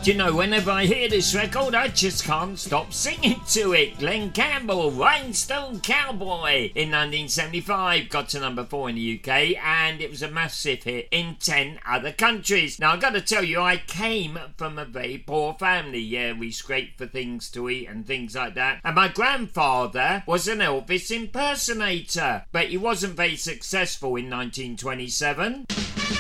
Do you know, whenever I hear this record, I just can't stop singing to it. Glenn Campbell, Rhinestone Cowboy, in 1975, got to number 4 in the UK, and it was a massive hit in 10 other countries. Now, I've got to tell you, I came from a very poor family. Yeah, we scraped for things to eat and things like that. And my grandfather was an Elvis impersonator, but he wasn't very successful in 1927.